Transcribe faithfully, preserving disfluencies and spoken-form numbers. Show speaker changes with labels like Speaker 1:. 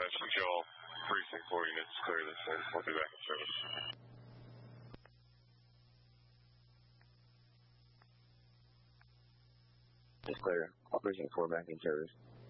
Speaker 1: Dispatch, all precinct four units clear this in. We'll be back in service.
Speaker 2: It's clear. All precinct four back in service.